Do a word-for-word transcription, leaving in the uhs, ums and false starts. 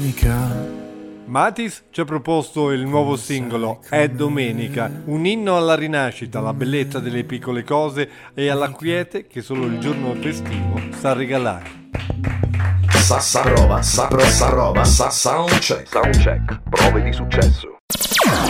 Matis ci ha proposto il nuovo singolo È Domenica, un inno alla rinascita, alla bellezza delle piccole cose e alla quiete che solo il giorno festivo sa regalare. Sa sa roba, sa pro sa roba, sa sound check. Sound check, prove di successo.